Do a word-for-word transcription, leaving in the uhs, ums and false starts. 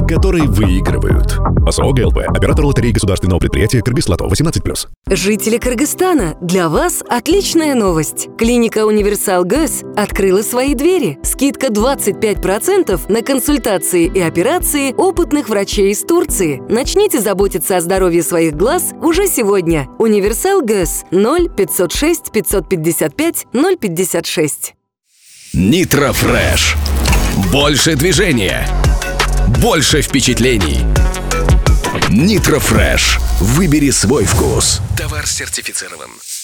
которые выигрывают. ОСО ГЛП. Оператор лотереи государственного предприятия «Кыргызлото». восемнадцать плюс. Жители Кыргызстана, для вас отличная новость. Клиника Универсал ГЭС открыла свои двери. Скидка двадцать пять процентов на консультации и операции опытных врачей из Турции. Начните заботиться о здоровье своих глаз уже сегодня. Универсал ГЭС ноль пятьсот шесть пятьсот пятьдесят пять ноль пятьдесят шесть. Нитро Фреш. Больше движения. Больше впечатлений. Нитро Фреш. Выбери свой вкус. Товар сертифицирован.